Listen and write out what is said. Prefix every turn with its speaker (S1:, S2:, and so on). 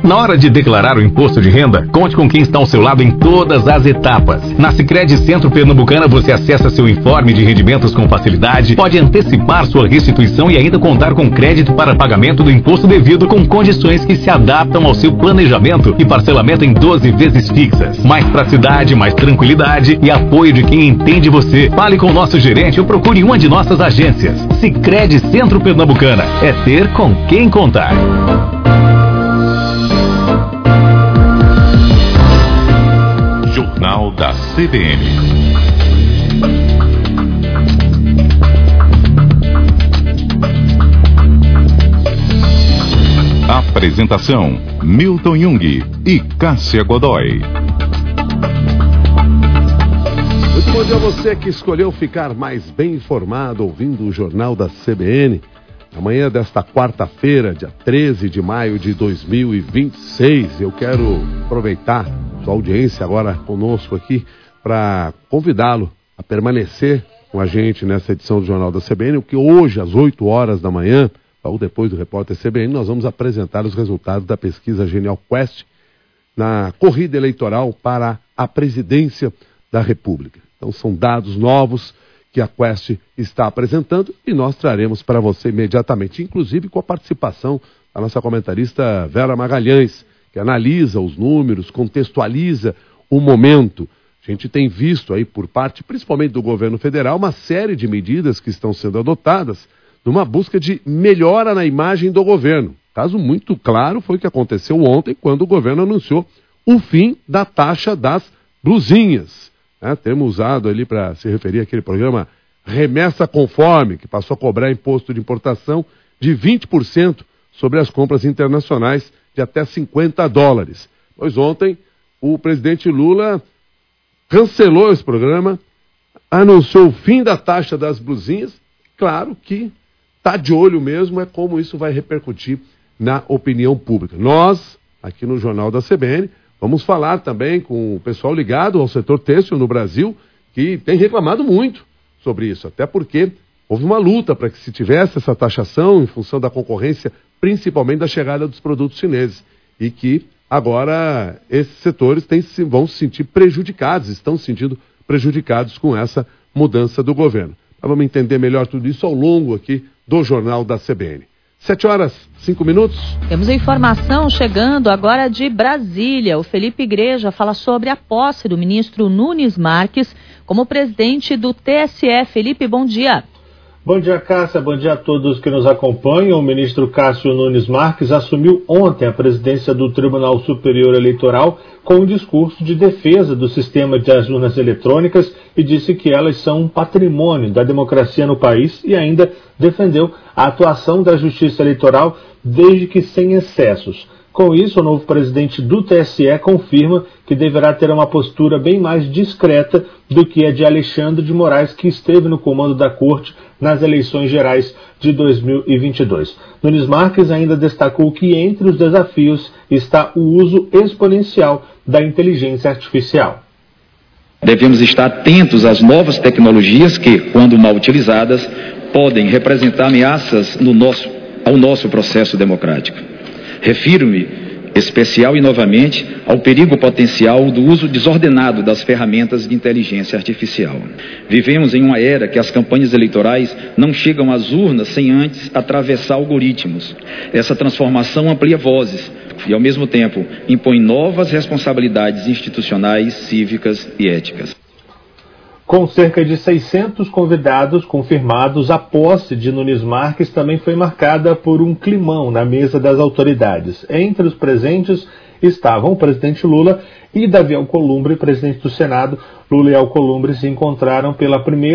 S1: Na hora de declarar o imposto de renda, conte com quem está ao seu lado em todas as etapas. Na Sicredi Centro Pernambucana você acessa seu informe de rendimentos com facilidade, pode antecipar sua restituição e ainda contar com crédito para pagamento do imposto devido com condições que se adaptam ao seu planejamento e parcelamento em 12 vezes fixas. Mais praticidade, mais tranquilidade e apoio de quem entende você. Fale com o nosso gerente ou procure uma de nossas agências. Sicredi Centro Pernambucana. É ter com quem contar.
S2: Jornal da CBN. Apresentação: Milton Jung e Cássia Godoy.
S3: Muito bom dia a você que escolheu ficar mais bem informado ouvindo o Jornal da CBN. Amanhã desta quarta-feira, dia 13 de maio de 2026, eu quero aproveitar sua audiência agora conosco aqui para convidá-lo a permanecer com a gente nessa edição do Jornal da CBN, porque hoje, às 8 horas da manhã, ou depois do Repórter CBN, nós vamos apresentar os resultados da pesquisa Genial Quest na corrida eleitoral para a presidência da República. Então são dados novos que a Quest está apresentando e nós traremos para você imediatamente, inclusive com a participação da nossa comentarista Vera Magalhães, que analisa os números, contextualiza o momento. A gente tem visto aí por parte, principalmente do governo federal, uma série de medidas que estão sendo adotadas numa busca de melhora na imagem do governo. Caso muito claro foi o que aconteceu ontem, quando o governo anunciou o fim da taxa das blusinhas. Temos usado ali para se referir àquele programa Remessa Conforme, que passou a cobrar imposto de importação de 20% sobre as compras internacionais de até $50. Pois ontem o presidente Lula cancelou esse programa, anunciou o fim da taxa das blusinhas. Claro que está de olho mesmo é como isso vai repercutir na opinião pública. Nós, aqui no Jornal da CBN, vamos falar também com o pessoal ligado ao setor têxtil no Brasil, que tem reclamado muito sobre isso, até porque houve uma luta para que se tivesse essa taxação em função da concorrência, principalmente da chegada dos produtos chineses, e que agora esses setores vão se sentir prejudicados, estão se sentindo prejudicados com essa mudança do governo. Mas vamos entender melhor tudo isso ao longo aqui do Jornal da CBN. 7 horas, 5 minutos.
S4: Temos informação chegando agora de Brasília. O Felipe Igreja fala sobre a posse do ministro Nunes Marques como presidente do TSE. Felipe, bom dia.
S5: Bom dia, Cássia. Bom dia a todos que nos acompanham. O ministro Cássio Nunes Marques assumiu ontem a presidência do Tribunal Superior Eleitoral com um discurso de defesa do sistema das urnas eletrônicas e disse que elas são um patrimônio da democracia no país e ainda defendeu a atuação da Justiça Eleitoral desde que sem excessos. Com isso, o novo presidente do TSE confirma que deverá ter uma postura bem mais discreta do que a de Alexandre de Moraes, que esteve no comando da Corte nas eleições gerais de 2022. Nunes Marques ainda destacou que entre os desafios está o uso exponencial da inteligência artificial.
S6: Devemos estar atentos às novas tecnologias que, quando mal utilizadas, podem representar ameaças ao nosso processo democrático. Refiro-me, especial e novamente, ao perigo potencial do uso desordenado das ferramentas de inteligência artificial. Vivemos em uma era que as campanhas eleitorais não chegam às urnas sem antes atravessar algoritmos. Essa transformação amplia vozes e, ao mesmo tempo, impõe novas responsabilidades institucionais, cívicas e éticas.
S5: Com cerca de 600 convidados confirmados, a posse de Nunes Marques também foi marcada por um climão na mesa das autoridades. Entre os presentes estavam o presidente Lula e Davi Alcolumbre, presidente do Senado. Lula e Alcolumbre se encontraram pela primeira